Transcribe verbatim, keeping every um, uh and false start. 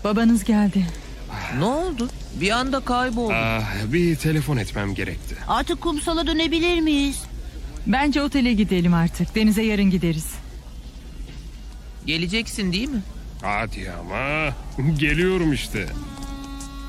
Babanız geldi. Ne oldu? Bir anda kayboldu. Ah, bir telefon etmem gerekti. Artık kumsala dönebilir miyiz? Bence otele gidelim artık. Denize yarın gideriz. Geleceksin değil mi? Hadi ama. Geliyorum işte.